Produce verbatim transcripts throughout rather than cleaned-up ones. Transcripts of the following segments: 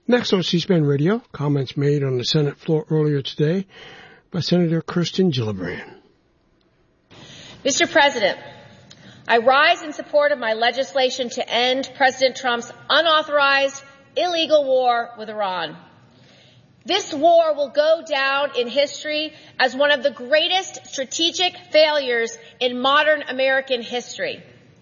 Next on C-SPAN Radio, comments made on the Senate floor earlier today by Senator Kirsten Gillibrand. Mister President, I rise in support of my legislation to end President Trump's unauthorized, illegal war with Iran. This war will go down in history as one of the greatest strategic failures in modern American history.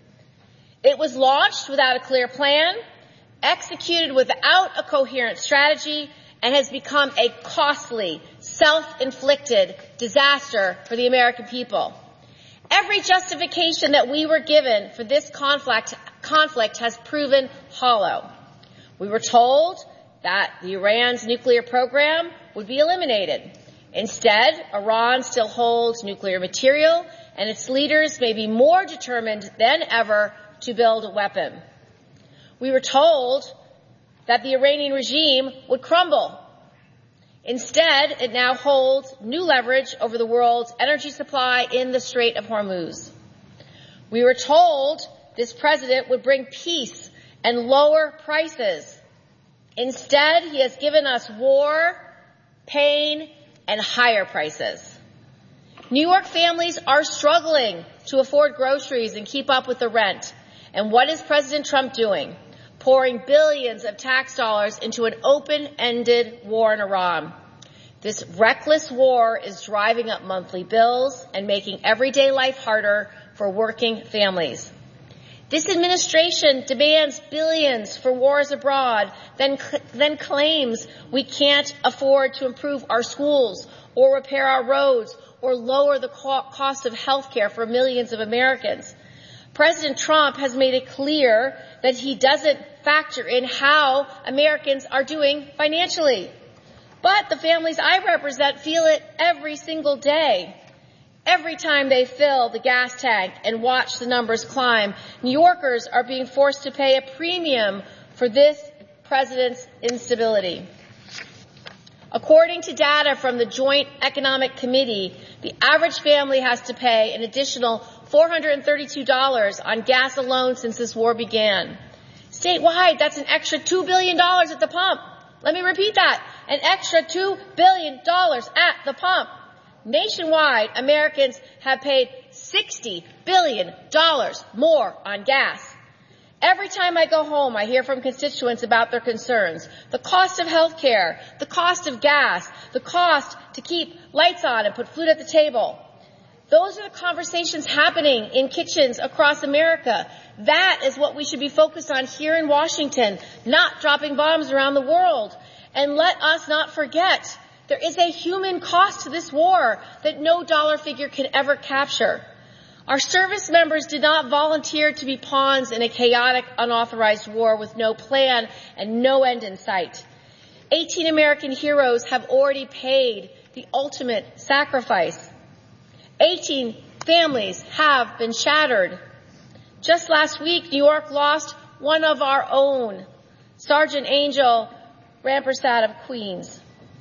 It was launched without a clear plan, executed without a coherent strategy, and has become a costly, self-inflicted disaster for the American people. Every justification that we were given for this conflict, conflict has proven hollow. We were told that the Iran's nuclear program would be eliminated. Instead, Iran still holds nuclear material, and its leaders may be more determined than ever to build a weapon. We were told that the Iranian regime would crumble. Instead, it now holds new leverage over the world's energy supply in the Strait of Hormuz. We were told this president would bring peace and lower prices. Instead, he has given us war, pain, and higher prices. New York families are struggling to afford groceries and keep up with the rent. And what is President Trump doing? Pouring billions of tax dollars into an open-ended war in Iran. This reckless war is driving up monthly bills and making everyday life harder for working families. This administration demands billions for wars abroad, then, then claims we can't afford to improve our schools or repair our roads or lower the cost of health care for millions of Americans. President Trump has made it clear that he doesn't factor in how Americans are doing financially. But the families I represent feel it every single day. Every time they fill the gas tank and watch the numbers climb, New Yorkers are being forced to pay a premium for this president's instability. According to data from the Joint Economic Committee, the average family has to pay an additional four hundred thirty-two dollars on gas alone since this war began. Statewide, that's an extra two billion dollars at the pump. Let me repeat that. An extra two billion dollars at the pump. Nationwide, Americans have paid sixty billion dollars more on gas. Every time I go home, I hear from constituents about their concerns. The cost of health care, the cost of gas, the cost to keep lights on and put food at the table. Those are the conversations happening in kitchens across America. That is what we should be focused on here in Washington, not dropping bombs around the world. And let us not forget, there is a human cost to this war that no dollar figure can ever capture. Our service members did not volunteer to be pawns in a chaotic, unauthorized war with no plan and no end in sight. eighteen American heroes have already paid the ultimate sacrifice. eighteen families have been shattered. Just last week, New York lost one of our own, Sergeant Angel Rampersad of Queens.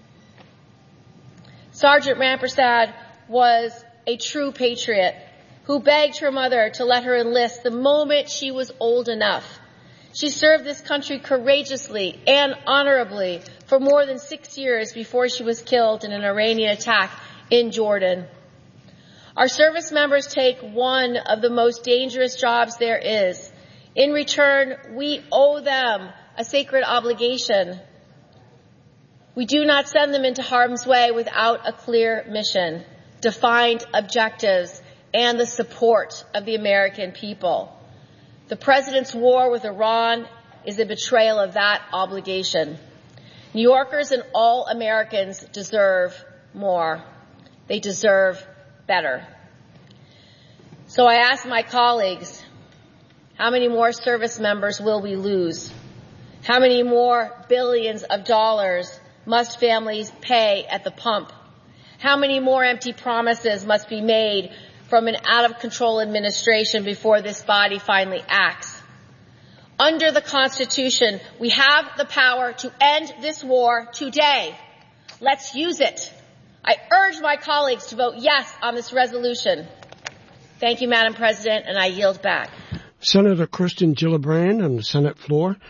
Sergeant Rampersad was a true patriot who begged her mother to let her enlist the moment she was old enough. She served this country courageously and honorably for more than six years before she was killed in an Iranian attack in Jordan. Our service members take one of the most dangerous jobs there is. In return, we owe them a sacred obligation. We do not send them into harm's way without a clear mission, defined objectives, and the support of the American people. The president's war with Iran is a betrayal of that obligation. New Yorkers and all Americans deserve more. They deserve better. So I ask my colleagues, how many more service members will we lose? How many more billions of dollars must families pay at the pump? How many more empty promises must be made from an out-of-control administration before this body finally acts? Under the Constitution, we have the power to end this war today. Let's use it. I urge my colleagues to vote yes on this resolution. Thank you, Madam President, and I yield back. Senator Kirsten Gillibrand on the Senate floor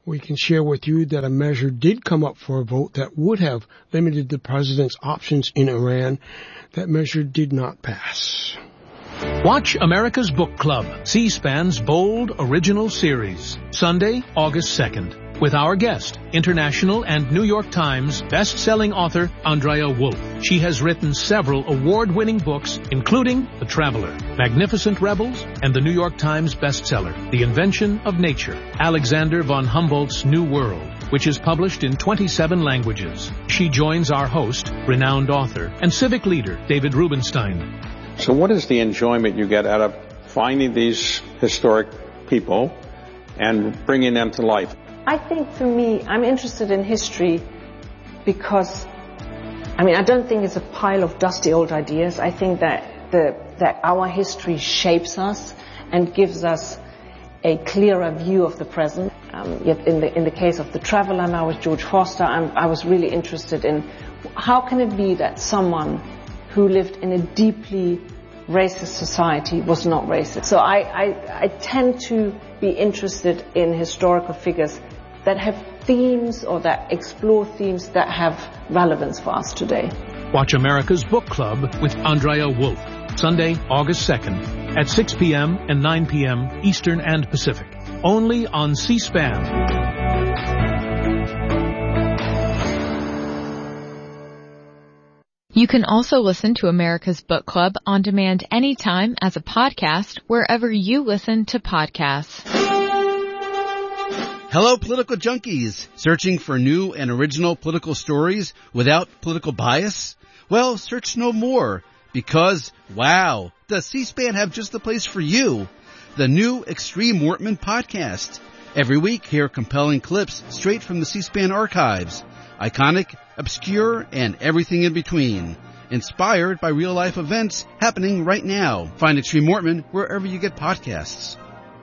We can share with you that a measure did come up for a vote that would have limited the president's options in Iran. That measure did not pass. Watch America's Book Club, C-SPAN's bold original series, Sunday, August second, with our guest, international and New York Times best-selling author Andrea Wolf. She has written several award-winning books, including The Traveler, Magnificent Rebels, and the New York Times bestseller, The Invention of Nature, Alexander von Humboldt's New World, which is published in twenty-seven languages. She joins our host, renowned author, and civic leader David Rubenstein. So what is the enjoyment you get out of finding these historic people and bringing them to life? I think for me, I'm interested in history because, I mean, I don't think it's a pile of dusty old ideas. I think that the, that our history shapes us and gives us a clearer view of the present. Um, yet in the, in the case of The Traveler, now with George Foster, I'm, I was really interested in how can it be that someone who lived in a deeply racist society was not racist. So I, I, I tend to be interested in historical figures that have themes or that explore themes that have relevance for us today. Watch America's Book Club with Andrea Wolf, Sunday, August second, at six p.m. and nine p.m. Eastern and Pacific, only on C-SPAN. You can also listen to America's Book Club on demand anytime as a podcast wherever you listen to podcasts. Hello, political junkies. Searching for new and original political stories without political bias? Well, search no more, because, wow, does C-SPAN have just the place for you? The new Extreme Wortman podcast. Every week, hear compelling clips straight from the C-SPAN archives. Iconic, obscure, and everything in between. Inspired by real-life events happening right now. Find Extreme Wortman wherever you get podcasts.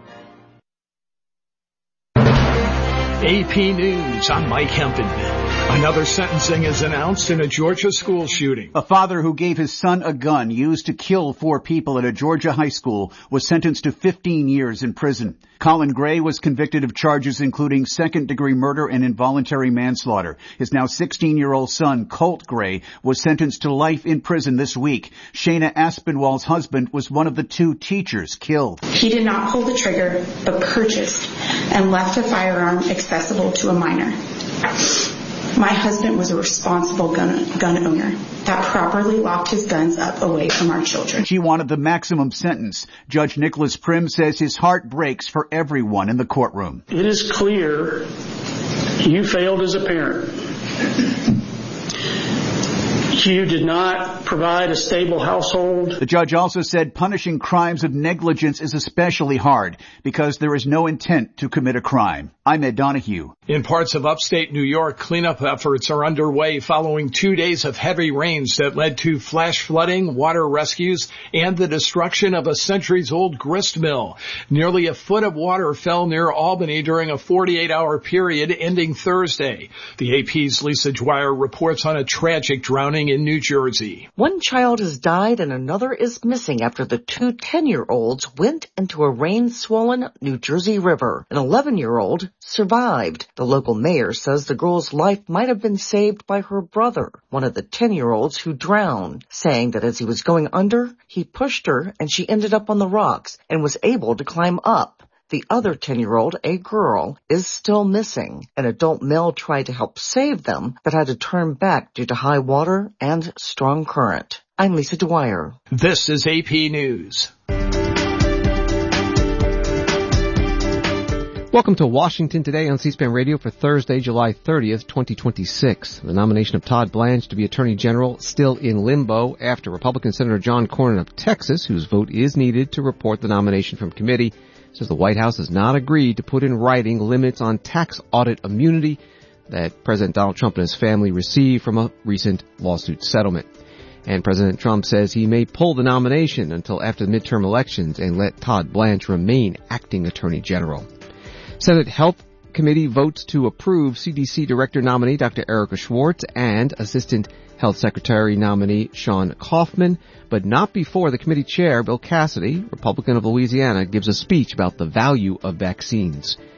A P News, I'm Mike Hempen. Another sentencing is announced in a Georgia school shooting. A father who gave his son a gun used to kill four people at a Georgia high school was sentenced to fifteen years in prison. Colin Gray was convicted of charges including second-degree murder and involuntary manslaughter. His now sixteen-year-old son, Colt Gray, was sentenced to life in prison this week. Shayna Aspinwall's husband was one of the two teachers killed. He did not pull the trigger, but purchased and left a firearm accessible to a minor. My husband was a responsible gun, gun owner that properly locked his guns up away from our children. She wanted the maximum sentence. Judge Nicholas Prim says his heart breaks for everyone in the courtroom. It is clear you failed as a parent. You did not provide a stable household. The judge also said punishing crimes of negligence is especially hard because there is no intent to commit a crime. I'm Ed Donahue. In parts of upstate New York, cleanup efforts are underway following two days of heavy rains that led to flash flooding, water rescues, and the destruction of a centuries-old grist mill. Nearly a foot of water fell near Albany during a forty-eight hour period ending Thursday. The A P's Lisa Dwyer reports on a tragic drowning in New Jersey. One child has died and another is missing after the two ten-year-olds went into a rain-swollen New Jersey river. An eleven-year-old survived. The local mayor says the girl's life might have been saved by her brother, one of the ten-year-olds who drowned, saying that as he was going under, he pushed her and she ended up on the rocks and was able to climb up. The other ten-year-old, a girl, is still missing. An adult male tried to help save them, but had to turn back due to high water and strong current. I'm Lisa Dwyer. This is A P News. Welcome to Washington Today on C-SPAN Radio for Thursday, July thirtieth, twenty twenty-six. The nomination of Todd Blanche to be Attorney General still in limbo after Republican Senator John Cornyn of Texas, whose vote is needed to report the nomination from committee, says the White House has not agreed to put in writing limits on tax audit immunity that President Donald Trump and his family received from a recent lawsuit settlement. And President Trump says he may pull the nomination until after the midterm elections and let Todd Blanche remain acting Attorney General. Senate Health Committee votes to approve C D C Director nominee Doctor Erica Schwartz and Assistant Health Secretary nominee Sean Kaufman, but not before the committee chair, Bill Cassidy, Republican of Louisiana, gives a speech about the value of vaccines.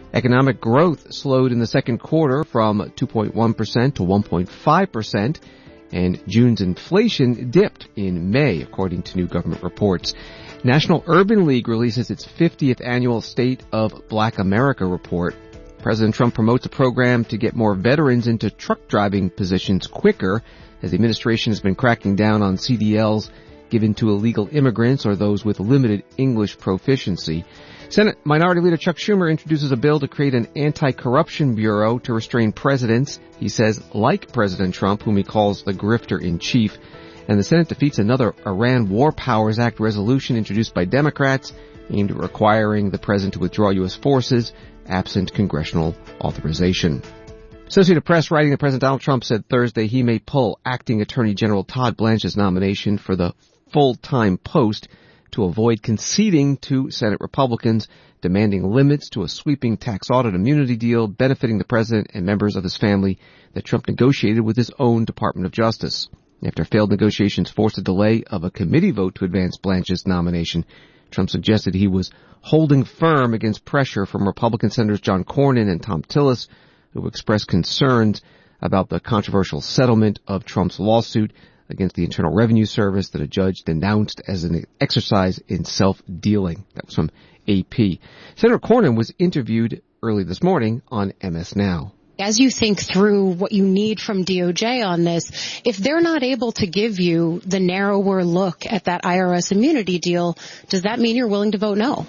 Economic growth slowed in the second quarter from two point one percent to one point five percent, and June's inflation dipped in May, according to new government reports. National Urban League releases its fiftieth annual State of Black America report. President Trump promotes a program to get more veterans into truck driving positions quicker, as the administration has been cracking down on C D Ls given to illegal immigrants or those with limited English proficiency. Senate Minority Leader Chuck Schumer introduces a bill to create an anti-corruption bureau to restrain presidents, he says, like President Trump, whom he calls the grifter-in-chief. And the Senate defeats another Iran War Powers Act resolution introduced by Democrats aimed at requiring the president to withdraw U S forces absent congressional authorization. Associated Press writing that President Donald Trump said Thursday he may pull acting Attorney General Todd Blanche's nomination for the full-time post to avoid conceding to Senate Republicans, demanding limits to a sweeping tax audit immunity deal benefiting the president and members of his family that Trump negotiated with his own Department of Justice. After failed negotiations forced a delay of a committee vote to advance Blanche's nomination, Trump suggested he was holding firm against pressure from Republican Senators John Cornyn and Thom Tillis, who expressed concerns about the controversial settlement of Trump's lawsuit against the Internal Revenue Service that a judge denounced as an exercise in self-dealing. That was from A P. Senator Cornyn was interviewed early this morning on M S Now. As you think through what you need from D O J on this, if they're not able to give you the narrower look at that I R S immunity deal, does that mean you're willing to vote no?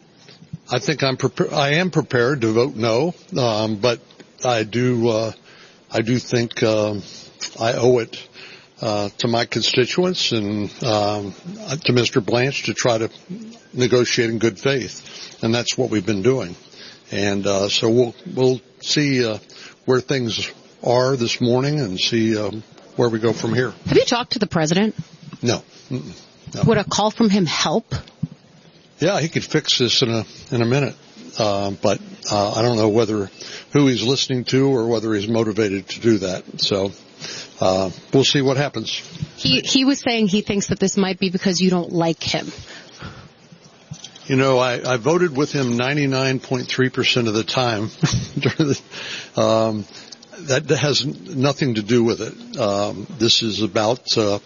I think I'm prepared. I am prepared to vote no, um, but I do. Uh, I do think um, I owe it uh, to my constituents and um, to Mister Blanche to try to negotiate in good faith, and that's what we've been doing. And uh, so we'll we'll see uh, where things are this morning and see um, where we go from here. Have you talked to the president? No. Mm-mm. No. Would a call from him help? Yeah, he could fix this in a in a minute, uh, but uh, I don't know whether who he's listening to or whether he's motivated to do that. So uh, we'll see what happens. He he was saying he thinks that this might be because you don't like him. You know, I, I voted with him ninety-nine point three percent of the time. um, that, that has nothing to do with it. Um, this is about uh,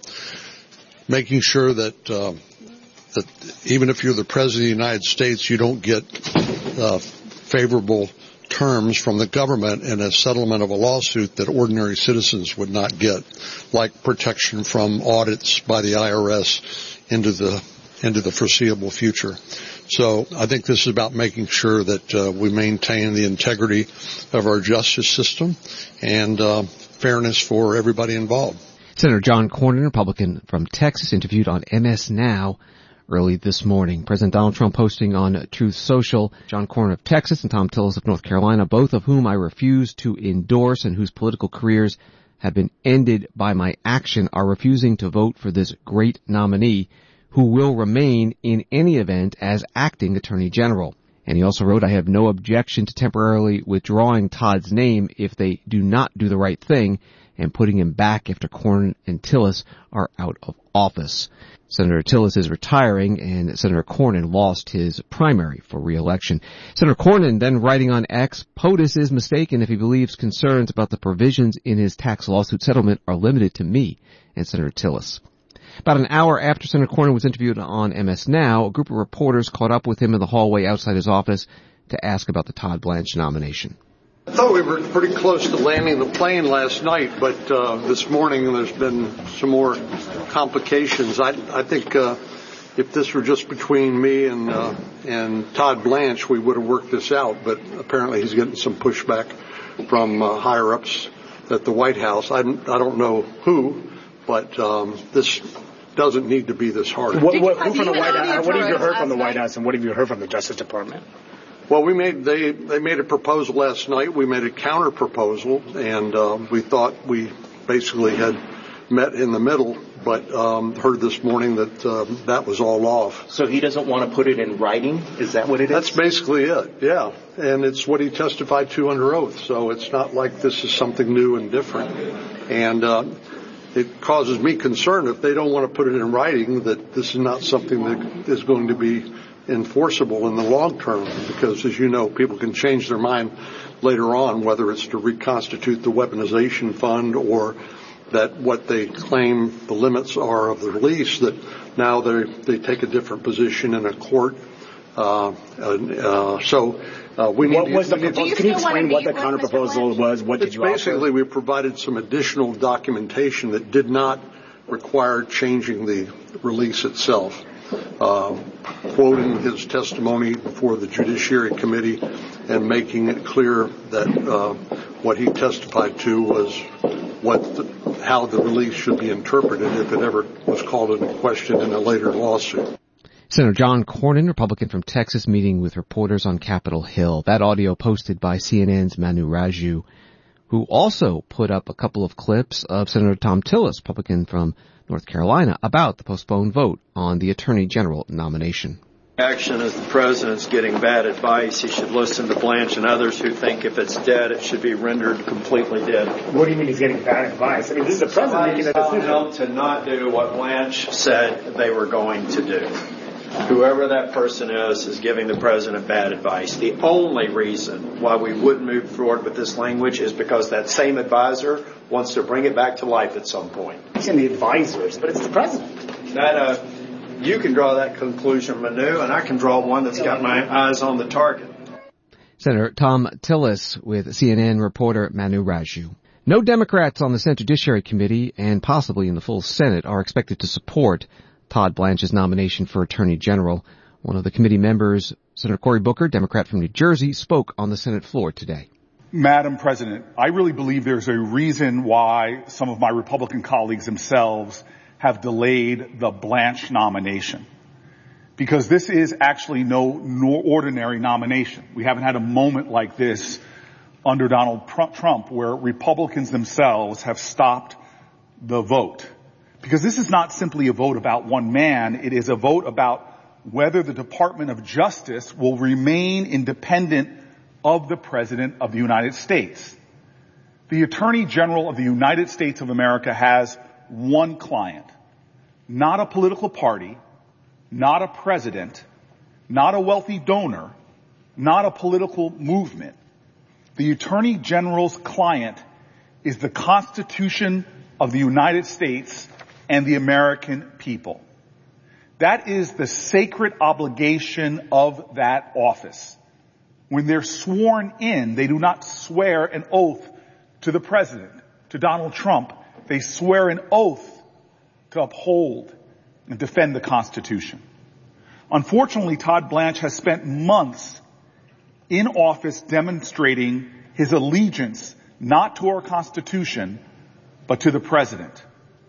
making sure that uh, that even if you're the President of the United States, you don't get uh, favorable terms from the government in a settlement of a lawsuit that ordinary citizens would not get, like protection from audits by the I R S into the into the foreseeable future. So I think this is about making sure that uh, we maintain the integrity of our justice system and uh, fairness for everybody involved. Senator John Cornyn, Republican from Texas, interviewed on M S Now early this morning. President Donald Trump posting on Truth Social, John Cornyn of Texas and Thom Tillis of North Carolina, both of whom I refuse to endorse and whose political careers have been ended by my action, are refusing to vote for this great nominee who will remain in any event as acting Attorney General. And he also wrote, I have no objection to temporarily withdrawing Todd's name if they do not do the right thing and putting him back after Cornyn and Tillis are out of office. Senator Tillis is retiring, and Senator Cornyn lost his primary for re-election. Senator Cornyn then writing on X, POTUS is mistaken if he believes concerns about the provisions in his tax lawsuit settlement are limited to me and Senator Tillis. About an hour after Senator Cornyn was interviewed on M S Now, a group of reporters caught up with him in the hallway outside his office to ask about the Todd Blanche nomination. I thought we were pretty close to landing the plane last night, but uh, this morning there's been some more complications. I, I think uh, if this were just between me and uh, and Todd Blanche, we would have worked this out, but apparently he's getting some pushback from uh, higher-ups at the White House. I, I don't know who, but um, this doesn't need to be this hard. What, what, who from the White House? What have you heard from the White House, and what have you heard from the Justice Department? Well, we made they they made a proposal last night. We made a counter proposal, and uh, we thought we basically had met in the middle, but um, heard this morning that uh, that was all off. So he doesn't want to put it in writing? Is that what it is? That's basically it, yeah. And it's what he testified to under oath, so it's not like this is something new and different. And uh, it causes me concern if they don't want to put it in writing that this is not something that is going to be enforceable in the long term, because, as you know, people can change their mind later on, whether it's to reconstitute the weaponization fund or that what they claim the limits are of the release, that now they they take a different position in a court. Uh, uh, so uh, we what need was to, the proposal? Can you explain what the counterproposal was? What did it's you basically offer? we provided some additional documentation that did not require changing the release itself. Uh, quoting his testimony before the Judiciary Committee and making it clear that uh, what he testified to was what the, how the release should be interpreted if it ever was called into question in a later lawsuit. Senator John Cornyn, Republican from Texas, meeting with reporters on Capitol Hill. That audio posted by C N N's Manu Raju, who also put up a couple of clips of Senator Thom Tillis, Republican from North Carolina, about the postponed vote on the Attorney General nomination. Action as the president's getting bad advice. He should listen to Blanche and others who think if it's dead, it should be rendered completely dead. What do you mean he's getting bad advice? I mean, this is the president making a decision. Telling them to not do what Blanche said they were going to do. Whoever that person is is giving the president bad advice. The only reason why we wouldn't move forward with this language is because that same advisor wants to bring it back to life at some point. He's in the advisors, but it's the president. That, uh, you can draw that conclusion, Manu, and I can draw one that's got my eyes on the target. Senator Thom Tillis with C N N reporter Manu Raju. No Democrats on the Senate Judiciary Committee and possibly in the full Senate are expected to support Todd Blanche's nomination for Attorney General. One of the committee members, Senator Cory Booker, Democrat from New Jersey, spoke on the Senate floor today. Madam President, I really believe there's a reason why some of my Republican colleagues themselves have delayed the Blanche nomination. Because this is actually no, no ordinary nomination. We haven't had a moment like this under Donald Trump where Republicans themselves have stopped the vote. Because this is not simply a vote about one man. It is a vote about whether the Department of Justice will remain independent of the President of the United States. The Attorney General of the United States of America has one client, not a political party, not a president, not a wealthy donor, not a political movement. The Attorney General's client is the Constitution of the United States and the American people. That is the sacred obligation of that office. When they're sworn in, they do not swear an oath to the president, to Donald Trump. They swear an oath to uphold and defend the Constitution. Unfortunately, Todd Blanche has spent months in office demonstrating his allegiance not to our Constitution, but to the president.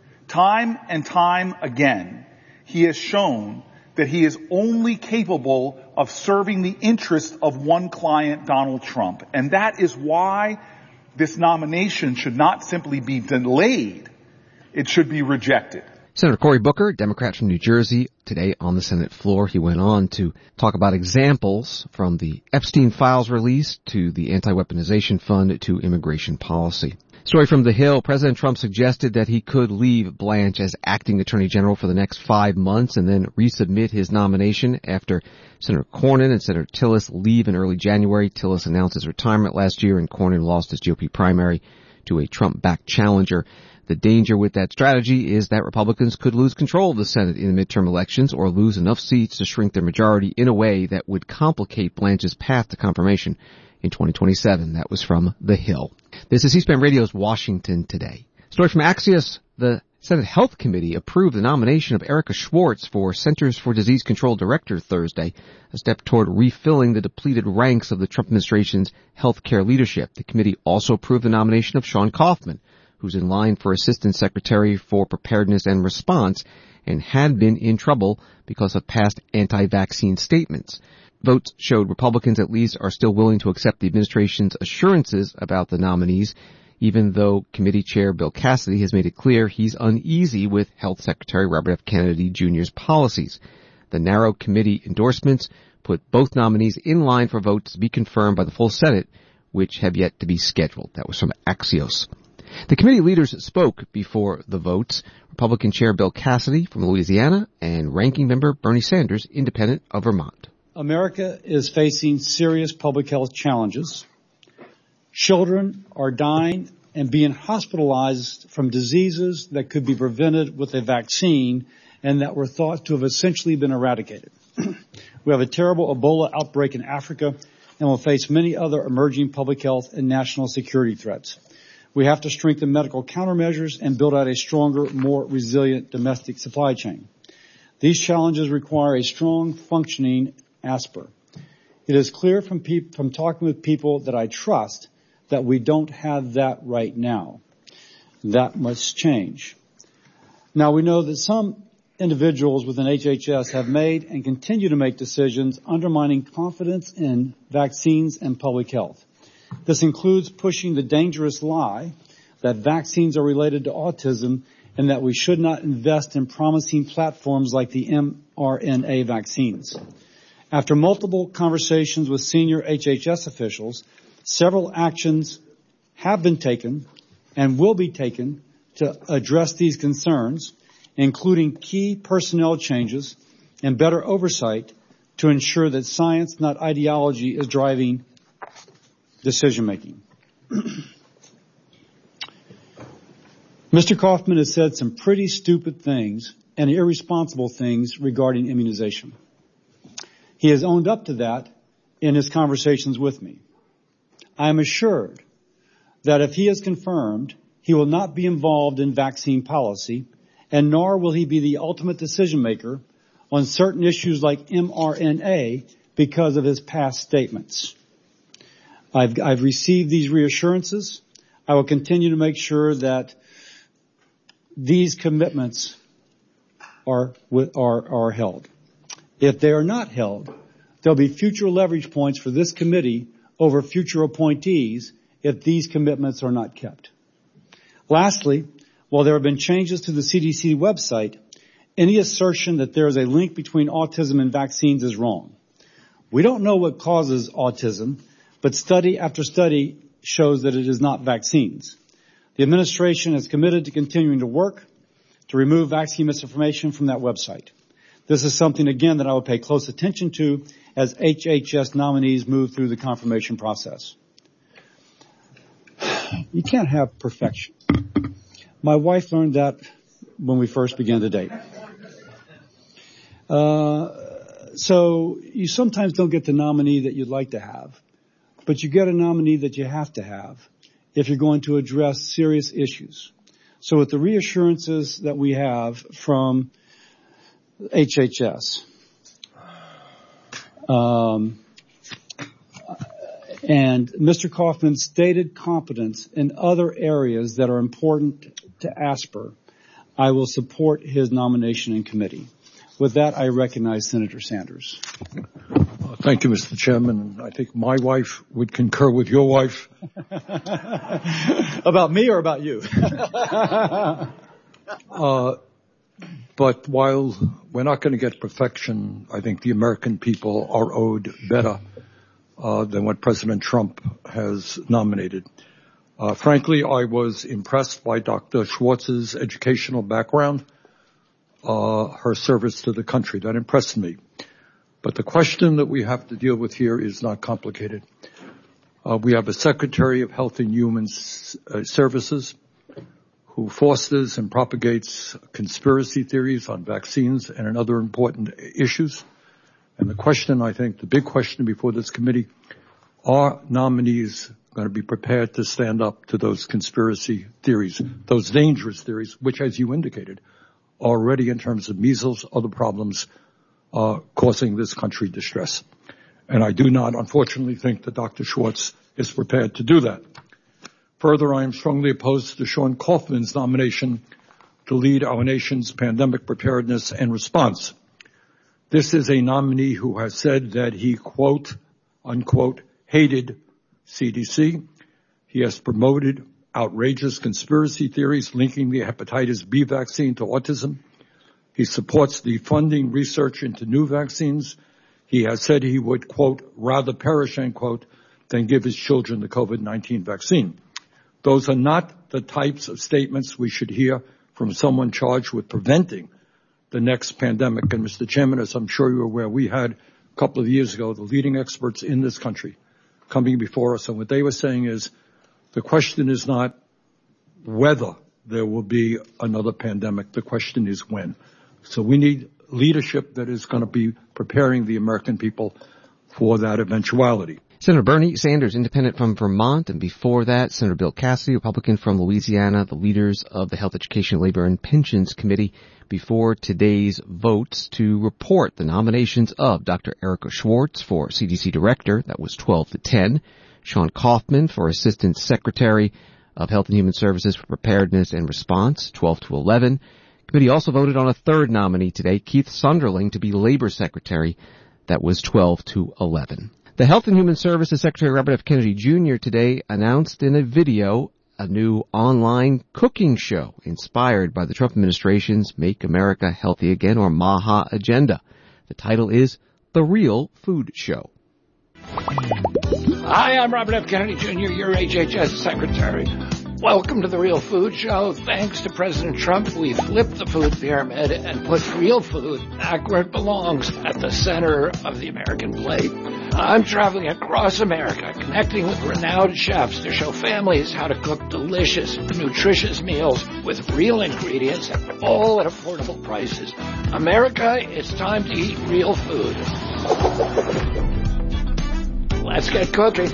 Time and time again, he has shown that he is only capable of serving the interests of one client, Donald Trump. And that is why this nomination should not simply be delayed. It should be rejected. Senator Cory Booker, Democrat from New Jersey, today on the Senate floor. He went on to talk about examples from the Epstein files release to the anti-weaponization fund to immigration policy. Story from The Hill. President Trump suggested that he could leave Blanche as acting Attorney General for the next five months and then resubmit his nomination after Senator Cornyn and Senator Tillis leave in early January. Tillis announced his retirement last year and Cornyn lost his G O P primary to a Trump-backed challenger. The danger with that strategy is that Republicans could lose control of the Senate in the midterm elections or lose enough seats to shrink their majority in a way that would complicate Blanche's path to confirmation in twenty twenty-seven. That was from The Hill. This is C-SPAN Radio's Washington Today. Story from Axios. The Senate Health Committee approved the nomination of Erica Schwartz for Centers for Disease Control Director Thursday, a step toward refilling the depleted ranks of the Trump administration's healthcare leadership. The committee also approved the nomination of Sean Kaufman, who's in line for Assistant Secretary for Preparedness and Response and had been in trouble because of past anti-vaccine statements. Votes showed Republicans at least are still willing to accept the administration's assurances about the nominees, even though Committee Chair Bill Cassidy has made it clear he's uneasy with Health Secretary Robert F. Kennedy Junior's policies. The narrow committee endorsements put both nominees in line for votes to be confirmed by the full Senate, which have yet to be scheduled. That was from Axios. The committee leaders spoke before the votes. Republican Chair Bill Cassidy from Louisiana and Ranking Member Bernie Sanders, independent of Vermont. America is facing serious public health challenges. Children are dying and being hospitalized from diseases that could be prevented with a vaccine and that were thought to have essentially been eradicated. We have a terrible Ebola outbreak in Africa and will face many other emerging public health and national security threats. We have to strengthen medical countermeasures and build out a stronger, more resilient domestic supply chain. These challenges require a strong, functioning ASPR. It is clear from, pe- from talking with people that I trust that we don't have that right now. That must change. Now, we know that some individuals within H H S have made and continue to make decisions undermining confidence in vaccines and public health. This includes pushing the dangerous lie that vaccines are related to autism and that we should not invest in promising platforms like the mRNA vaccines. After multiple conversations with senior H H S officials, several actions have been taken and will be taken to address these concerns, including key personnel changes and better oversight to ensure that science, not ideology, is driving decision-making. Mister Kaufman has said some pretty stupid things and irresponsible things regarding immunization. He has owned up to that in his conversations with me. I am assured that if he is confirmed, he will not be involved in vaccine policy, and nor will he be the ultimate decision maker on certain issues like mRNA because of his past statements. I've, I've received these reassurances. I will continue to make sure that these commitments are, are, are held. If they are not held, there'll be future leverage points for this committee over future appointees if these commitments are not kept. Lastly, while there have been changes to the C D C website, any assertion that there is a link between autism and vaccines is wrong. We don't know what causes autism, but study after study shows that it is not vaccines. The administration is committed to continuing to work to remove vaccine misinformation from that website. This is something, again, that I will pay close attention to as H H S nominees move through the confirmation process. You can't have perfection. My wife learned that when we first began to date. Uh, so you sometimes don't get the nominee that you'd like to have, but you get a nominee that you have to have if you're going to address serious issues. So with the reassurances that we have from H H S, um, and Mister Kaufman's stated competence in other areas that are important to ASPR, I will support his nomination in committee. With that, I recognize Senator Sanders. Uh, thank you, Mister Chairman. I think my wife would concur with your wife. About me or about you? uh, but while we're not going to get perfection, I think the American people are owed better uh, than what President Trump has nominated. Uh, frankly, I was impressed by Doctor Schwartz's educational background, uh, her service to the country. That impressed me. But the question that we have to deal with here is not complicated. Uh, we have a Secretary of Health and Human S- uh, Services who fosters and propagates conspiracy theories on vaccines and on other important issues. And the question, I think, the big question before this committee, are nominees going to be prepared to stand up to those conspiracy theories, those dangerous theories, which, as you indicated, are already in terms of measles, other problems, uh, causing this country distress. And I do not, unfortunately, think that Doctor Schwartz is prepared to do that. Further, I am strongly opposed to Sean Kaufman's nomination to lead our nation's pandemic preparedness and response. This is a nominee who has said that he, quote, unquote, hated C D C. He has promoted outrageous conspiracy theories linking the hepatitis B vaccine to autism. He supports defunding research into new vaccines. He has said he would, quote, rather perish, end quote, than give his children the COVID nineteen vaccine. Those are not the types of statements we should hear from someone charged with preventing the next pandemic. And Mister Chairman, as I'm sure you're aware, we had a couple of years ago the leading experts in this country coming before us, and what they were saying is the question is not whether there will be another pandemic. The question is when. So we need leadership that is going to be preparing the American people for that eventuality. Senator Bernie Sanders, independent from Vermont, and before that, Senator Bill Cassidy, Republican from Louisiana, the leaders of the Health, Education, Labor, and Pensions Committee, before today's votes to report the nominations of Doctor Erica Schwartz for C D C Director. That was twelve to ten. Sean Kaufman for Assistant Secretary of Health and Human Services for Preparedness and Response, twelve to eleven. Committee also voted on a third nominee today, Keith Sunderling, to be Labor Secretary. That was twelve to eleven. The Health and Human Services Secretary Robert F. Kennedy Junior today announced in a video a new online cooking show inspired by the Trump administration's Make America Healthy Again, or MAHA, agenda. The title is The Real Food Show. Hi, I'm Robert F. Kennedy Junior, your H H S Secretary. Welcome to The Real Food Show. Thanks to President Trump, we flipped the food pyramid and put real food back where it belongs, at the center of the American plate. I'm traveling across America, connecting with renowned chefs to show families how to cook delicious, nutritious meals with real ingredients, all at affordable prices. America, it's time to eat real food. Let's get cooking.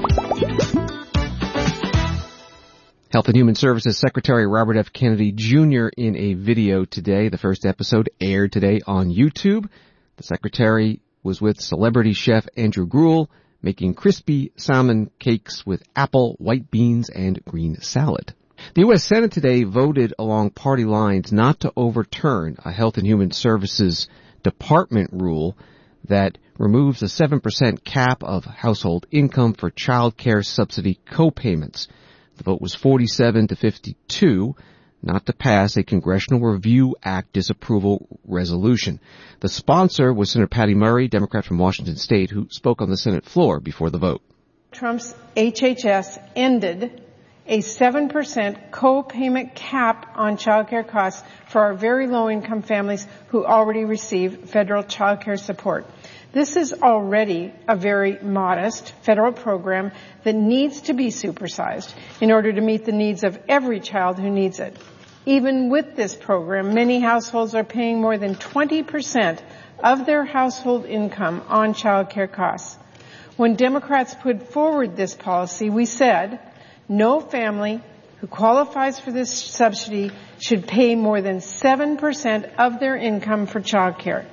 Health and Human Services Secretary Robert F. Kennedy Junior in a video today. The first episode aired today on YouTube. The Secretary was with celebrity chef Andrew Gruel making crispy salmon cakes with apple, white beans, and green salad. The U S Senate today voted along party lines not to overturn a Health and Human Services Department rule that removes a seven percent cap of household income for child care subsidy co-payments. The vote was forty-seven to fifty-two, not to pass a Congressional Review Act disapproval resolution. The sponsor was Senator Patty Murray, Democrat from Washington State, who spoke on the Senate floor before the vote. Trump's H H S ended a seven percent co-payment cap on child care costs for our very low-income families who already receive federal child care support. This is already a very modest federal program that needs to be supersized in order to meet the needs of every child who needs it. Even with this program, many households are paying more than twenty percent of their household income on child care costs. When Democrats put forward this policy, we said no family who qualifies for this subsidy should pay more than seven percent of their income for child care.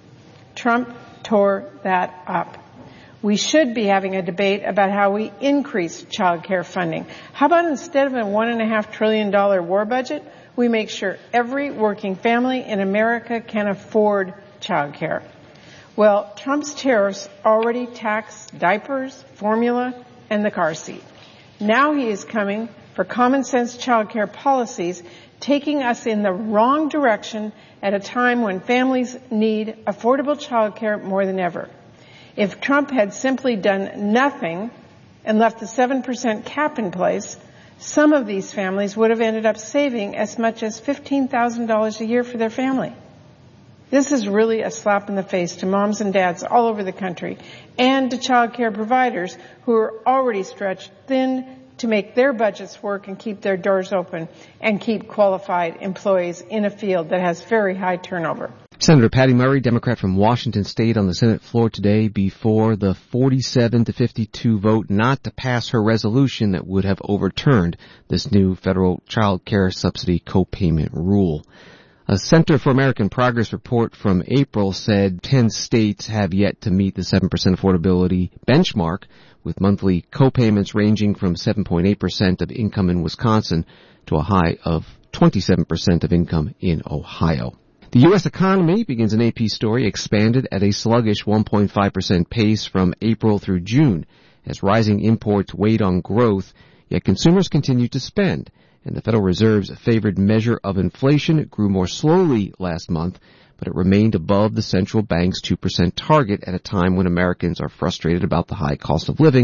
Trump tore that up. We should be having a debate about how we increase child care funding. How about instead of a one and a half trillion dollar war budget, we make sure every working family in America can afford child care? Well, Trump's tariffs already tax diapers, formula, and the car seat. Now he is coming for common sense child care policies, taking us in the wrong direction at a time when families need affordable child care more than ever. If Trump had simply done nothing and left the seven percent cap in place, some of these families would have ended up saving as much as fifteen thousand dollars a year for their family. This is really a slap in the face to moms and dads all over the country and to child care providers who are already stretched thin to make their budgets work and keep their doors open and keep qualified employees in a field that has very high turnover. Senator Patty Murray, Democrat from Washington State, on the Senate floor today before the forty-seven to fifty-two vote not to pass her resolution that would have overturned this new federal child care subsidy co-payment rule. A Center for American Progress report from April said ten states have yet to meet the seven percent affordability benchmark, with monthly co-payments ranging from seven point eight percent of income in Wisconsin to a high of twenty-seven percent of income in Ohio. The U S economy, begins an A P story, expanded at a sluggish one point five percent pace from April through June as rising imports weighed on growth, yet consumers continued to spend. And the Federal Reserve's favored measure of inflation grew more slowly last month, but it remained above the central bank's two percent target at a time when Americans are frustrated about the high cost of living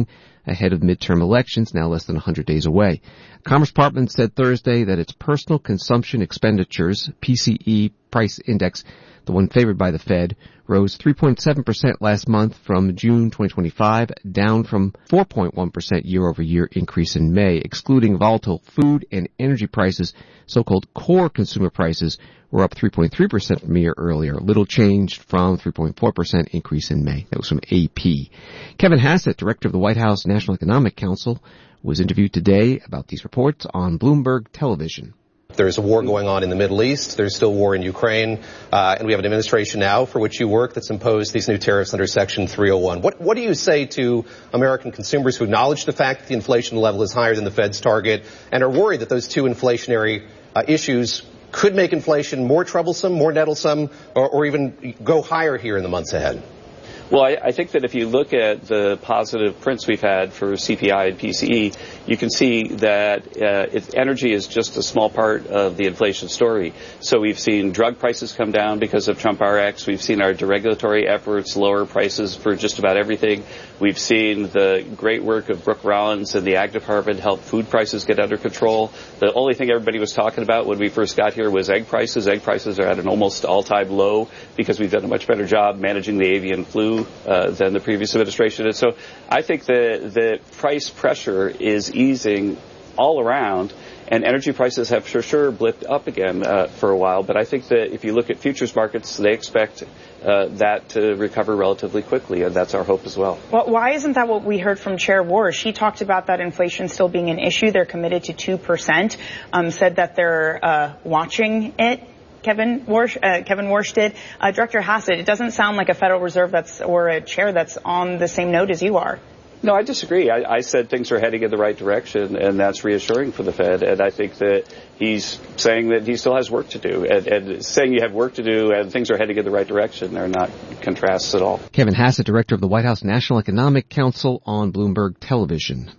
ahead of midterm elections now less than one hundred days away. Commerce Department said Thursday that its personal consumption expenditures, P C E price index, the one favored by the Fed, rose three point seven percent last month from June twenty twenty-five, down from four point one percent year-over-year increase in May. Excluding volatile food and energy prices, so-called core consumer prices were up three point three percent from a year earlier, little changed from three point four percent increase in May. That was from A P. Kevin Hassett, director of the White House National Economic Council, was interviewed today about these reports on Bloomberg Television. There's a war going on in the Middle East. There's still war in Ukraine. Uh, and we have an administration now for which you work that's imposed these new tariffs under Section three oh one. What, what do you say to American consumers who acknowledge the fact that the inflation level is higher than the Fed's target and are worried that those two inflationary uh, issues could make inflation more troublesome, more nettlesome, or, or even go higher here in the months ahead? Well, I, I think that if you look at the positive prints we've had for C P I and P C E, you can see that uh, it, energy is just a small part of the inflation story. So we've seen drug prices come down because of Trump R X. We've seen our deregulatory efforts lower prices for just about everything. We've seen the great work of Brooke Rollins and the Ag Department help food prices get under control. The only thing everybody was talking about when we first got here was egg prices. Egg prices are at an almost all-time low because we've done a much better job managing the avian flu Uh, than the previous administration. And so I think the, the price pressure is easing all around, and energy prices have for sure blipped up again uh, for a while. But I think that if you look at futures markets, they expect uh, that to recover relatively quickly, and that's our hope as well. Well, why isn't that what we heard from Chair Warsh? She talked about that inflation still being an issue. They're committed to two percent, um, said that they're uh, watching it. Kevin Warsh, uh, Kevin Warsh did. Uh, Director Hassett, it doesn't sound like a Federal Reserve that's or a chair that's on the same note as you are. No, I disagree. I, I said things are heading in the right direction, and that's reassuring for the Fed. And I think that he's saying that he still has work to do. And, and saying you have work to do and things are heading in the right direction, they're not contrasts at all. Kevin Hassett, director of the White House National Economic Council, on Bloomberg Television.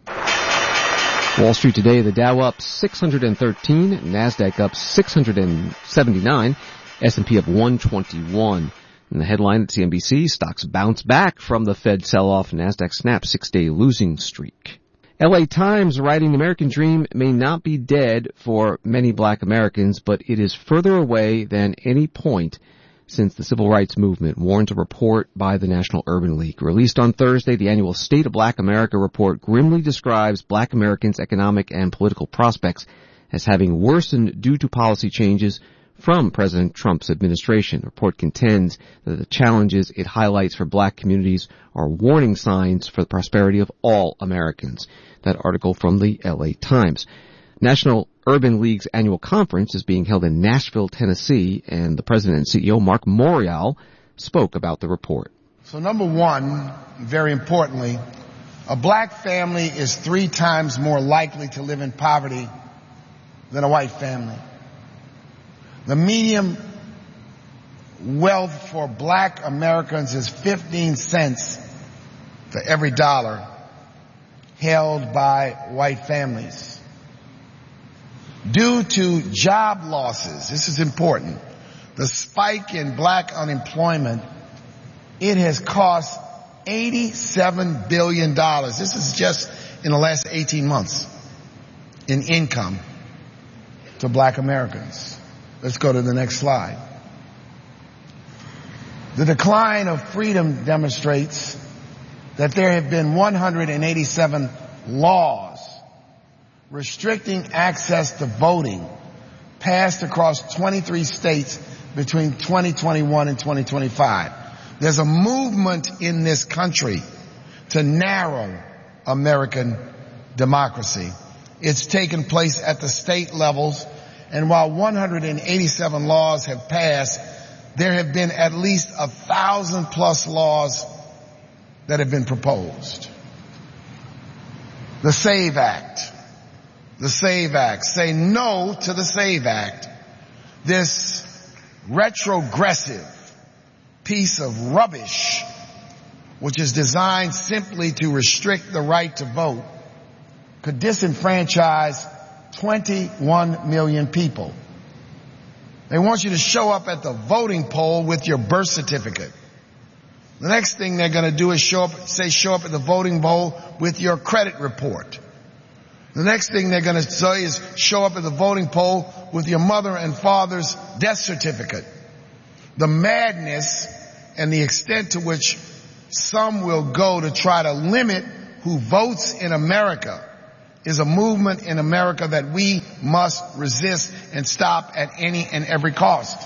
Wall Street today, the Dow up six hundred thirteen, NASDAQ up six hundred seventy-nine, S and P up one twenty-one. And the headline at C N B C, stocks bounce back from the Fed sell-off, NASDAQ snaps six-day losing streak. L A Times writing, the American dream may not be dead for many black Americans, but it is further away than any point since the civil rights movement, warns a report by the National Urban League. Released on Thursday, the annual State of Black America report grimly describes black Americans' economic and political prospects as having worsened due to policy changes from President Trump's administration. The report contends that the challenges it highlights for black communities are warning signs for the prosperity of all Americans. That article from the L A Times. National Urban League's annual conference is being held in Nashville, Tennessee, and the president and C E O, Mark Morial, spoke about the report. So number one, very importantly, a black family is three times more likely to live in poverty than a white family. The median wealth for black Americans is fifteen cents for every dollar held by white families. Due to job losses, this is important, the spike in black unemployment, it has cost eighty-seven billion dollars. This is just in the last eighteen months in income to black Americans. Let's go to the next slide. The decline of freedom demonstrates that there have been one hundred eighty-seven laws restricting access to voting passed across twenty-three states between twenty twenty-one and twenty twenty-five. There's a movement in this country to narrow American democracy. It's taken place at the state levels, and while one hundred eighty-seven laws have passed, there have been at least a thousand plus laws that have been proposed. The SAVE Act. The SAVE Act. Say no to the SAVE Act. This retrogressive piece of rubbish, which is designed simply to restrict the right to vote, could disenfranchise twenty-one million people. They want you to show up at the voting poll with your birth certificate. The next thing they're going to do is show up, say show up at the voting poll with your credit report. The next thing they're going to say is show up at the voting poll with your mother and father's death certificate. The madness and the extent to which some will go to try to limit who votes in America is a movement in America that we must resist and stop at any and every cost.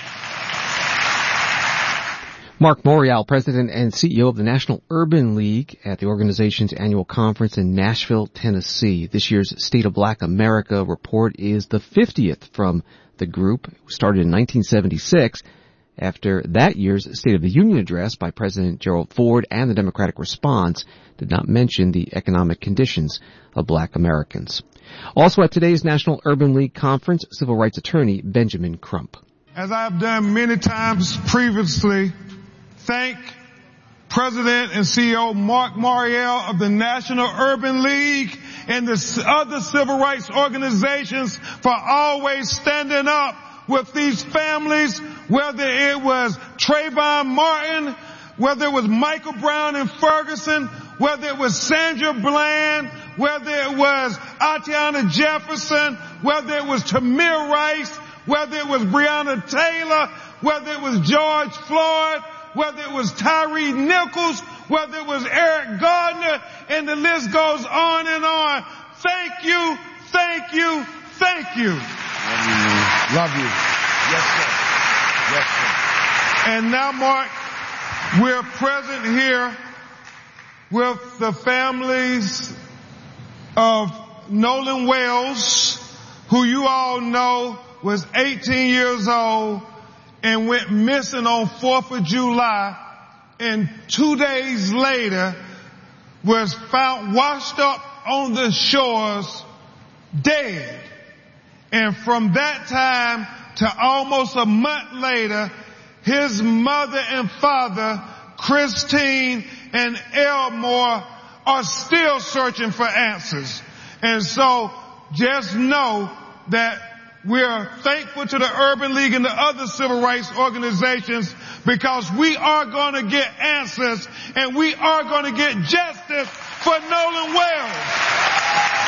Mark Morial, President and C E O of the National Urban League at the organization's annual conference in Nashville, Tennessee. This year's State of Black America report is the fiftieth from the group. It started in nineteen seventy-six after that year's State of the Union address by President Gerald Ford, and the Democratic response did not mention the economic conditions of black Americans. Also at today's National Urban League conference, civil rights attorney Benjamin Crump. As I have done many times previously, thank President and C E O Mark Morial of the National Urban League and the other civil rights organizations for always standing up with these families, whether it was Trayvon Martin, whether it was Michael Brown in Ferguson, whether it was Sandra Bland, whether it was Atiana Jefferson, whether it was Tamir Rice, whether it was Breonna Taylor, whether it was George Floyd, whether it was Tyree Nichols, whether it was Eric Gardner, and the list goes on and on. Thank you, thank you, thank you. Love you, man. Love you. Yes, sir. Yes, sir. And now, Mark, we're present here with the families of Nolan Wells, who you all know was eighteen years old and went missing on fourth of July, and two days later was found washed up on the shores dead. And from that time to almost a month later, his mother and father, Christine and Elmore, are still searching for answers. And so just know that we're thankful to the Urban League and the other civil rights organizations, because we are going to get answers and we are going to get justice for Nolan Wells.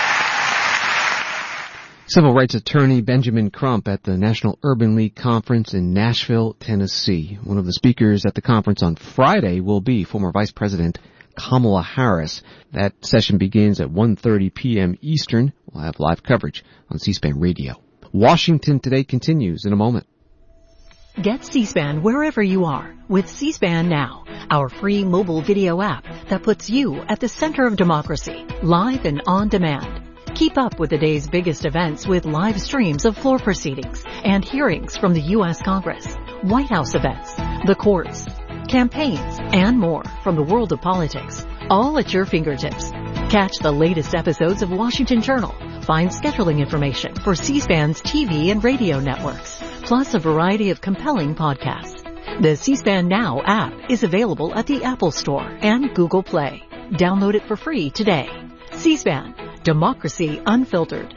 Civil rights attorney Benjamin Crump at the National Urban League Conference in Nashville, Tennessee. One of the speakers at the conference on Friday will be former Vice President Kamala Harris. That session begins at one thirty p.m. Eastern. We'll have live coverage on C-SPAN Radio. Washington Today continues in a moment. Get C-SPAN wherever you are with C-SPAN Now, our free mobile video app that puts you at the center of democracy, live and on demand. Keep up with the day's biggest events with live streams of floor proceedings and hearings from the U S Congress, White House events, the courts, campaigns, and more from the world of politics, all at your fingertips. Catch the latest episodes of Washington Journal. Find scheduling information for C-SPAN's T V and radio networks, plus a variety of compelling podcasts. The C-SPAN Now app is available at the Apple Store and Google Play. Download it for free today. C-SPAN, Democracy Unfiltered.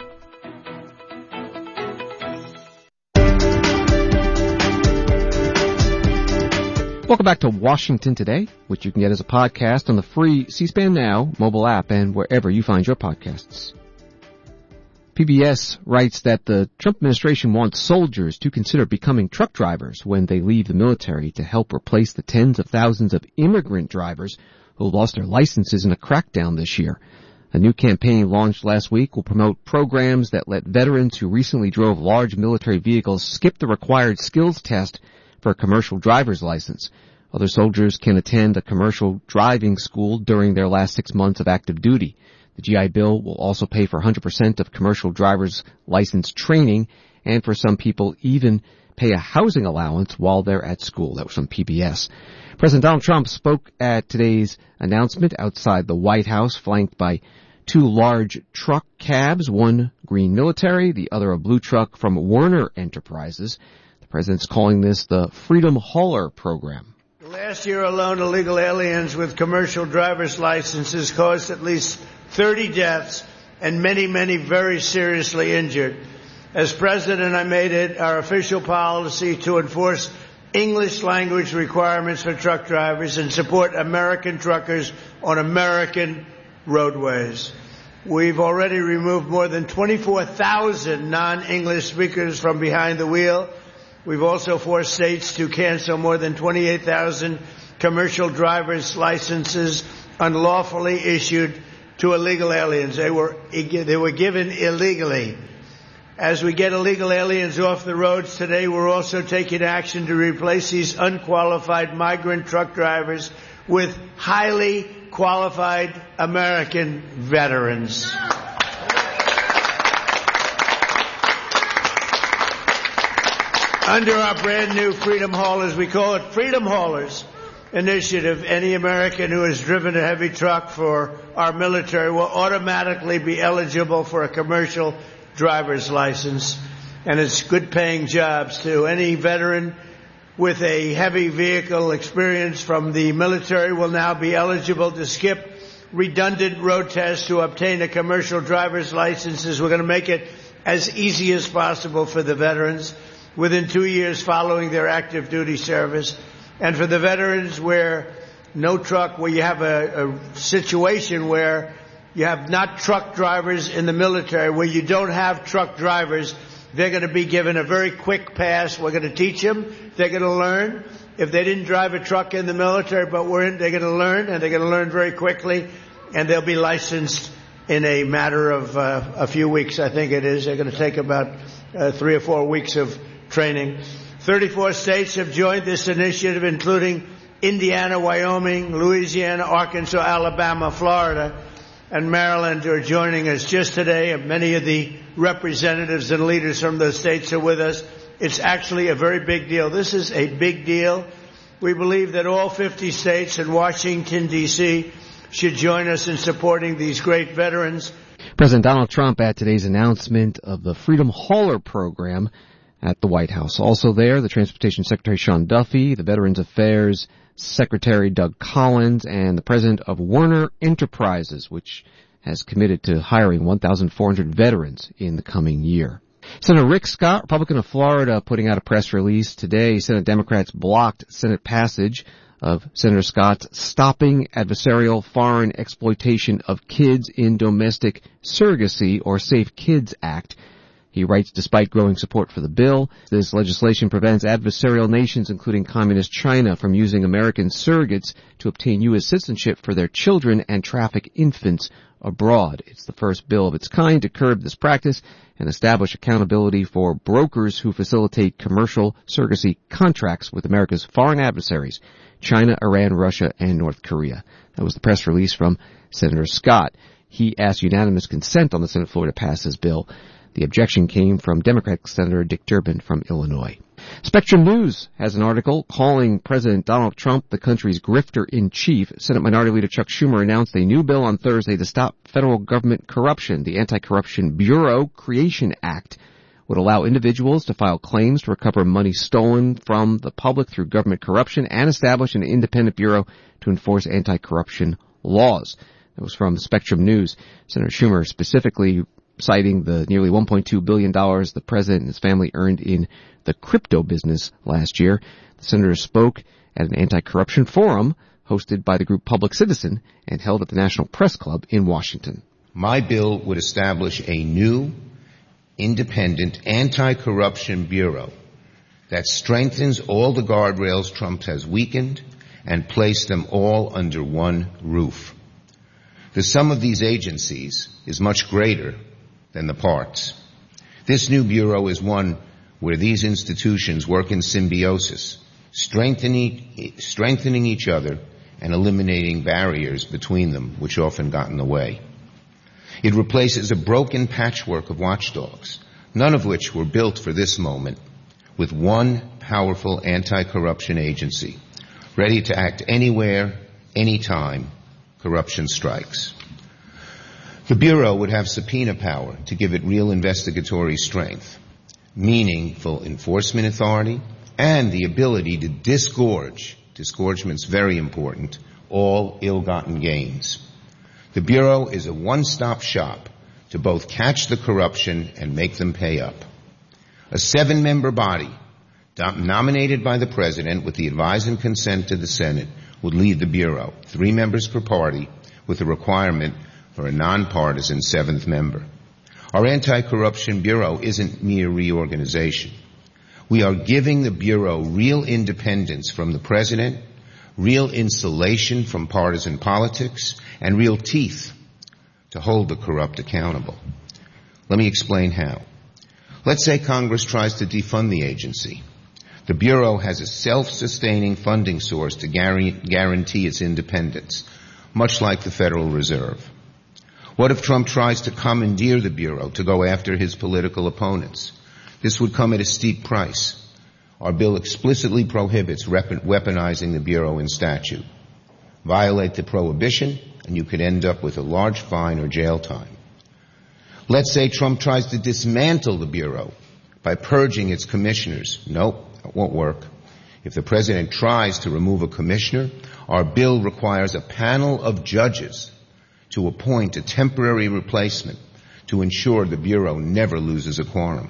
Welcome back to Washington Today, which you can get as a podcast on the free C-SPAN Now mobile app and wherever you find your podcasts. P B S writes that the Trump administration wants soldiers to consider becoming truck drivers when they leave the military to help replace the tens of thousands of immigrant drivers who lost their licenses in a crackdown this year. A new campaign launched last week will promote programs that let veterans who recently drove large military vehicles skip the required skills test for a commercial driver's license. Other soldiers can attend a commercial driving school during their last six months of active duty. The G I Bill will also pay for one hundred percent of commercial driver's license training, and for some people even pay a housing allowance while they're at school. That was from P B S. President Donald Trump spoke at today's announcement outside the White House, flanked by two large truck cabs, one green military, the other a blue truck from Werner Enterprises. The president's calling this the Freedom Hauler program. Last year alone, illegal aliens with commercial driver's licenses caused at least thirty deaths and many, many very seriously injured. As president, I made it our official policy to enforce English language requirements for truck drivers, and support American truckers on American roadways. We've already removed more than twenty-four thousand non-English speakers from behind the wheel. We've also forced states to cancel more than twenty-eight thousand commercial driver's licenses unlawfully issued to illegal aliens. They were, they were given illegally. As we get illegal aliens off the roads today, we're also taking action to replace these unqualified migrant truck drivers with highly qualified American veterans. Under our brand new Freedom Haulers, we call it Freedom Haulers initiative, any American who has driven a heavy truck for our military will automatically be eligible for a commercial driver's license, and it's good paying jobs too. Any veteran with a heavy vehicle experience from the military will now be eligible to skip redundant road tests to obtain a commercial driver's license. We're going to make it as easy as possible for the veterans within two years following their active duty service. And for the veterans where no truck, where you have a, a situation where you have not truck drivers in the military, where you don't have truck drivers, they're going to be given a very quick pass. We're going to teach them. They're going to learn. If they didn't drive a truck in the military, but we're in, they're going to learn, and they're going to learn very quickly, and they'll be licensed in a matter of uh, a few weeks, I think it is. They're going to take about uh, three or four weeks of training. thirty-four states have joined this initiative, including Indiana, Wyoming, Louisiana, Arkansas, Alabama, Florida, and Maryland are joining us just today. And many of the representatives and leaders from those states are with us. It's actually a very big deal. This is a big deal. We believe that all fifty states and Washington, D C should join us in supporting these great veterans. President Donald Trump at today's announcement of the Freedom Hauler program at the White House. Also there, the Transportation Secretary Sean Duffy, the Veterans Affairs Secretary Doug Collins, and the president of Werner Enterprises, which has committed to hiring one thousand four hundred veterans in the coming year. Senator Rick Scott, Republican of Florida, putting out a press release today. Senate Democrats blocked Senate passage of Senator Scott's Stopping Adversarial Foreign Exploitation of Kids in Domestic Surrogacy, or Safe Kids Act. He writes, despite growing support for the bill, this legislation prevents adversarial nations, including Communist China, from using American surrogates to obtain U S citizenship for their children and traffic infants abroad. It's the first bill of its kind to curb this practice and establish accountability for brokers who facilitate commercial surrogacy contracts with America's foreign adversaries, China, Iran, Russia, and North Korea. That was the press release from Senator Scott. He asked unanimous consent on the Senate floor to pass his bill. The objection came from Democratic Senator Dick Durbin from Illinois. Spectrum News has an article calling President Donald Trump the country's grifter-in-chief. Senate Minority Leader Chuck Schumer announced a new bill on Thursday to stop federal government corruption. The Anti-Corruption Bureau Creation Act would allow individuals to file claims to recover money stolen from the public through government corruption and establish an independent bureau to enforce anti-corruption laws. That was from Spectrum News. Senator Schumer specifically citing the nearly one point two billion dollars the president and his family earned in the crypto business last year. The senator spoke at an anti-corruption forum hosted by the group Public Citizen and held at the National Press Club in Washington. My bill would establish a new, independent anti-corruption bureau that strengthens all the guardrails Trump has weakened and place them all under one roof. The sum of these agencies is much greater than the parts. This new bureau is one where these institutions work in symbiosis, strengthening, strengthening each other and eliminating barriers between them, which often got in the way. It replaces a broken patchwork of watchdogs, none of which were built for this moment, with one powerful anti-corruption agency, ready to act anywhere, anytime corruption strikes. The Bureau would have subpoena power to give it real investigatory strength, meaningful enforcement authority, and the ability to disgorge, disgorgement's very important, all ill-gotten gains. The Bureau is a one-stop shop to both catch the corruption and make them pay up. A seven-member body nominated by the President with the advice and consent of the Senate, would lead the Bureau, three members per party, with a requirement for a nonpartisan seventh member. Our Anti-Corruption Bureau isn't mere reorganization. We are giving the Bureau real independence from the President, real insulation from partisan politics, and real teeth to hold the corrupt accountable. Let me explain how. Let's say Congress tries to defund the agency. The Bureau has a self-sustaining funding source to guarantee its independence, much like the Federal Reserve. What if Trump tries to commandeer the Bureau to go after his political opponents? This would come at a steep price. Our bill explicitly prohibits weaponizing the Bureau in statute. Violate the prohibition, and you could end up with a large fine or jail time. Let's say Trump tries to dismantle the Bureau by purging its commissioners. Nope, that won't work. If the President tries to remove a commissioner, our bill requires a panel of judges to appoint a temporary replacement to ensure the Bureau never loses a quorum.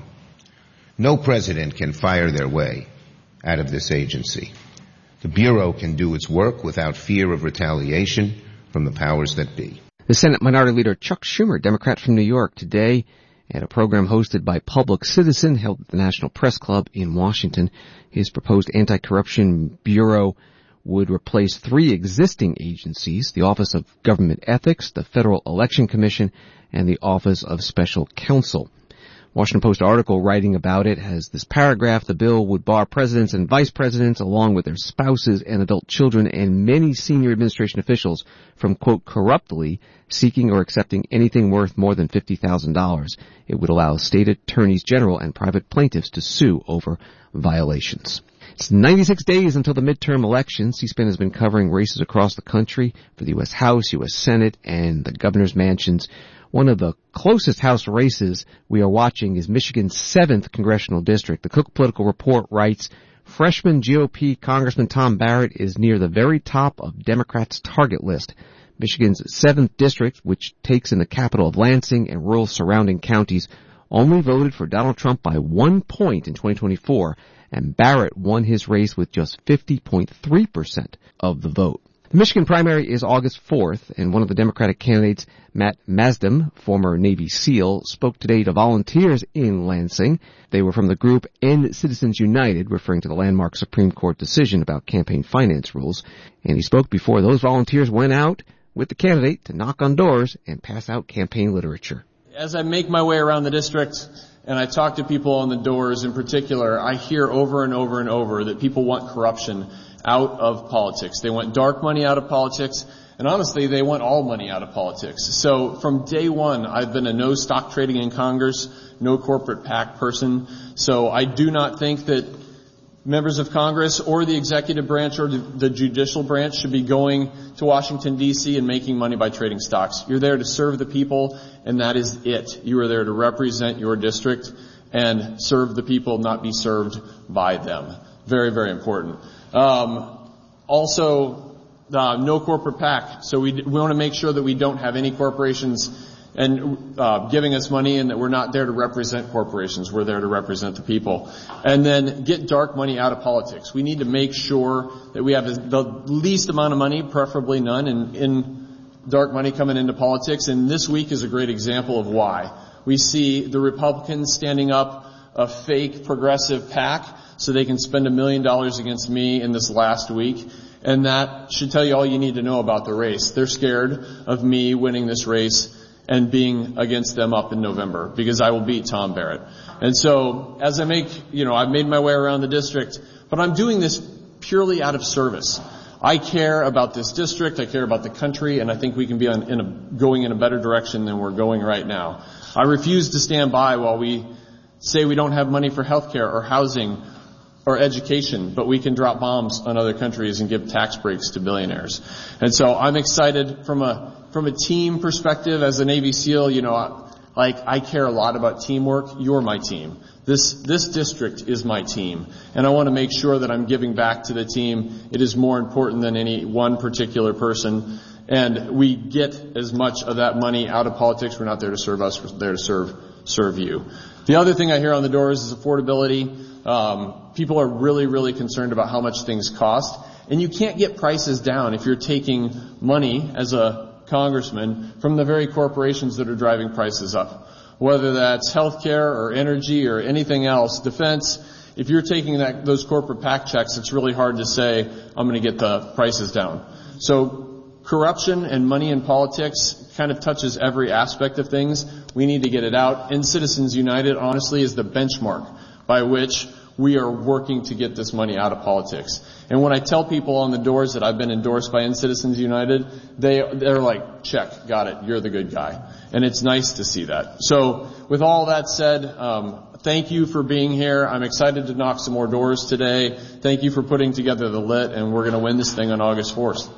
No president can fire their way out of this agency. The Bureau can do its work without fear of retaliation from the powers that be. The Senate Minority Leader Chuck Schumer, Democrat from New York, today at a program hosted by Public Citizen held at the National Press Club in Washington. His proposed Anti-Corruption Bureau would replace three existing agencies, the Office of Government Ethics, the Federal Election Commission, and the Office of Special Counsel. Washington Post article writing about it has this paragraph: the bill would bar presidents and vice presidents, along with their spouses and adult children, and many senior administration officials from, quote, corruptly seeking or accepting anything worth more than fifty thousand dollars. It would allow state attorneys general and private plaintiffs to sue over violations. It's ninety-six days until the midterm election. C-SPAN has been covering races across the country for the U S House, U S Senate, and the governor's mansions. One of the closest House races we are watching is Michigan's seventh congressional district. The Cook Political Report writes, freshman G O P Congressman Tom Barrett is near the very top of Democrats' target list. Michigan's seventh district, which takes in the capital of Lansing and rural surrounding counties, only voted for Donald Trump by one point in twenty twenty-four, and Barrett won his race with just fifty point three percent of the vote. The Michigan primary is August fourth, and one of the Democratic candidates, Matt Masdam, former Navy SEAL, spoke today to volunteers in Lansing. They were from the group End Citizens United, referring to the landmark Supreme Court decision about campaign finance rules. And he spoke before those volunteers went out with the candidate to knock on doors and pass out campaign literature. As I make my way around the district and I talk to people on the doors in particular, I hear over and over and over that people want corruption out of politics. They want dark money out of politics, and honestly, they want all money out of politics. So from day one, I've been a no stock trading in Congress, no corporate PAC person. So I do not think that members of Congress or the executive branch or the judicial branch should be going to Washington, D C and making money by trading stocks. You're there to serve the people, and that is it. You are there to represent your district and serve the people, not be served by them. Very, very important. Um, also, uh, no corporate PAC. So we, we want to make sure that we don't have any corporations and uh, giving us money, and that we're not there to represent corporations. We're there to represent the people. And then get dark money out of politics. We need to make sure that we have the least amount of money, preferably none, in, in dark money coming into politics. And this week is a great example of why. We see the Republicans standing up a fake progressive PAC so they can spend a million dollars against me in this last week. And that should tell you all you need to know about the race. They're scared of me winning this race and being against them up in November, because I will beat Tom Barrett. And so as I make, you know, I've made my way around the district, but I'm doing this purely out of service. I care about this district, I care about the country, and I think we can be on, in a, going in a better direction than we're going right now. I refuse to stand by while we say we don't have money for health care or housing or education, but we can drop bombs on other countries and give tax breaks to billionaires. And so I'm excited from a from a team perspective. As a Navy SEAL, you know, like I care a lot about teamwork. You're my team. This this district is my team, and I want to make sure that I'm giving back to the team. It is more important than any one particular person, and we get as much of that money out of politics. We're not there to serve us. We're there to serve serve you. The other thing I hear on the doors is affordability. Um, people are really, really concerned about how much things cost. And you can't get prices down if you're taking money as a congressman from the very corporations that are driving prices up. Whether that's healthcare or energy or anything else, defense, if you're taking that, those corporate PAC checks, it's really hard to say, I'm going to get the prices down. So corruption and money in politics kind of touches every aspect of things. We need to get it out. And Citizens United, honestly, is the benchmark by which we are working to get this money out of politics. And when I tell people on the doors that I've been endorsed by Citizens United, they, they're like, check, got it, you're the good guy. And it's nice to see that. So with all that said, um, thank you for being here. I'm excited to knock some more doors today. Thank you for putting together the lit, and we're going to win this thing on August fourth.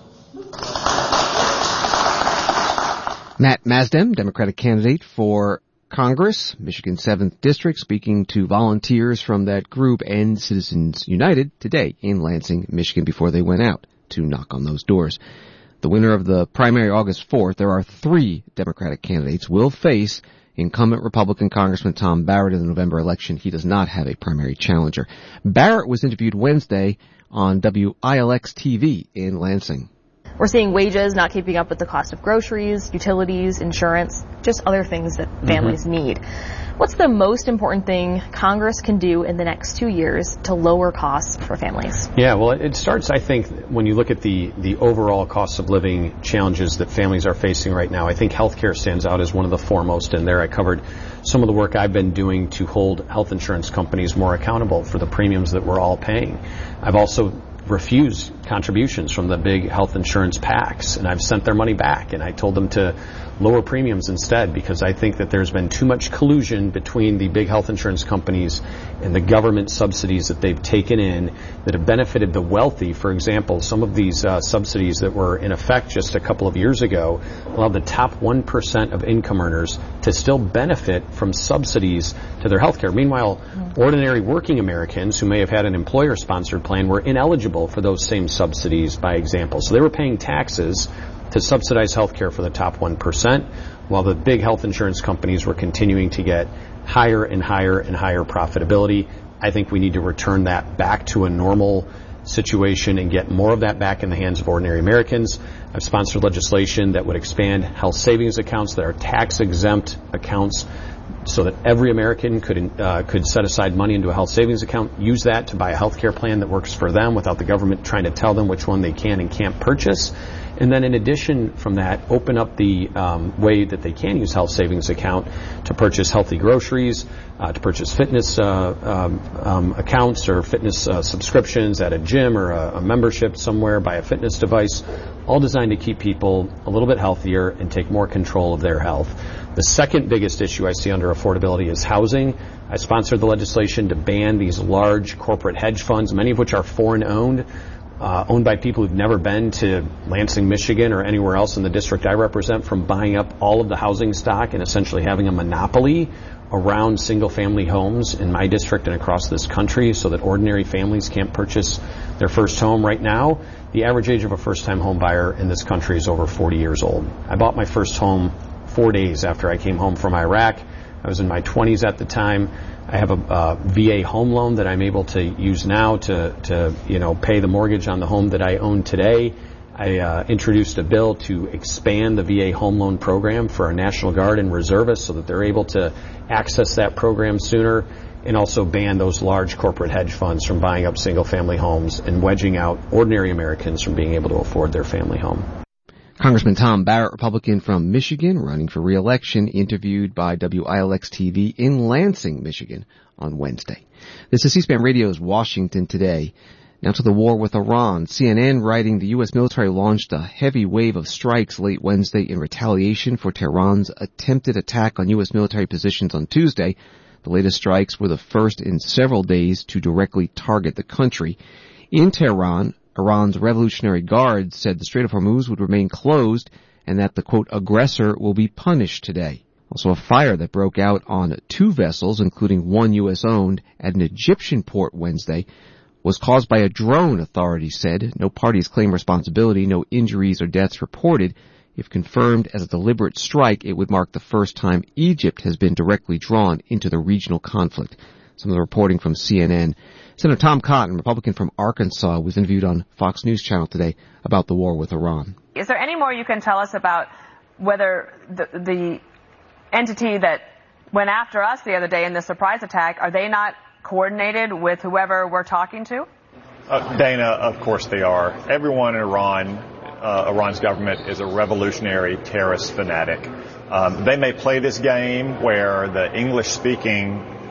Matt Mazdem, Democratic candidate for Congress, Michigan's seventh District, speaking to volunteers from that group and Citizens United today in Lansing, Michigan, before they went out to knock on those doors. The winner of the primary August fourth, there are three Democratic candidates, will face incumbent Republican Congressman Tom Barrett in the November election. He does not have a primary challenger. Barrett was interviewed Wednesday on W I L X T V in Lansing. We're seeing wages not keeping up with the cost of groceries, utilities, insurance, just other things that families mm-hmm. need. What's the most important thing Congress can do in the next two years to lower costs for families? Yeah, well, it starts, I think, when you look at the, the overall cost of living challenges that families are facing right now. I think healthcare stands out as one of the foremost in there. I covered some of the work I've been doing to hold health insurance companies more accountable for the premiums that we're all paying. I've also refused contributions from the big health insurance PACs, and I've sent their money back, and I told them to lower premiums instead, because I think that there's been too much collusion between the big health insurance companies and the government subsidies that they've taken in that have benefited the wealthy. For example, some of these uh, subsidies that were in effect just a couple of years ago allowed the top one percent of income earners to still benefit from subsidies to their health care. Meanwhile, mm-hmm. ordinary working Americans who may have had an employer-sponsored plan were ineligible for those same subsidies, by example. So they were paying taxes to subsidize health care for the top one percent, while the big health insurance companies were continuing to get higher and higher and higher profitability. I think we need to return that back to a normal situation and get more of that back in the hands of ordinary Americans. I've sponsored legislation that would expand health savings accounts that are tax-exempt accounts so that every American could uh, could set aside money into a health savings account, use that to buy a health care plan that works for them without the government trying to tell them which one they can and can't purchase. And then in addition from that, open up the um, way that they can use health savings account to purchase healthy groceries, uh, to purchase fitness uh, um, um, accounts or fitness uh, subscriptions at a gym or a, a membership somewhere, buy a fitness device, all designed to keep people a little bit healthier and take more control of their health. The second biggest issue I see under affordability is housing. I sponsored the legislation to ban these large corporate hedge funds, many of which are foreign-owned, Uh, owned by people who've never been to Lansing, Michigan, or anywhere else in the district I represent, from buying up all of the housing stock and essentially having a monopoly around single-family homes in my district and across this country so that ordinary families can't purchase their first home. Right now, the average age of a first-time home buyer in this country is over forty years old. I bought my first home four days after I came home from Iraq. I was in my twenties at the time. I have a uh, V A home loan that I'm able to use now to, to, you know, pay the mortgage on the home that I own today. I uh, introduced a bill to expand the V A home loan program for our National Guard and reservists so that they're able to access that program sooner, and also ban those large corporate hedge funds from buying up single-family homes and wedging out ordinary Americans from being able to afford their family home. Congressman Tom Barrett, Republican from Michigan, running for re-election, interviewed by W I L X T V in Lansing, Michigan on Wednesday. This is C-SPAN Radio's Washington Today. Now to the war with Iran. C N N writing the U S military launched a heavy wave of strikes late Wednesday in retaliation for Tehran's attempted attack on U S military positions on Tuesday. The latest strikes were the first in several days to directly target the country. In Tehran, Iran's Revolutionary Guard said the Strait of Hormuz would remain closed and that the, quote, aggressor will be punished today. Also, a fire that broke out on two vessels, including one U S-owned, at an Egyptian port Wednesday was caused by a drone, authorities said. No parties claim responsibility, no injuries or deaths reported. If confirmed as a deliberate strike, it would mark the first time Egypt has been directly drawn into the regional conflict. Some of the reporting from C N N. Senator Tom Cotton, Republican from Arkansas, was interviewed on Fox News Channel today about the war with Iran. Is there any more you can tell us about whether the, the entity that went after us the other day in the surprise attack, are they not coordinated with whoever we're talking to? Uh, Dana, of course they are. Everyone in Iran, uh, Iran's government is a revolutionary terrorist fanatic. Um, they may play this game where the English-speaking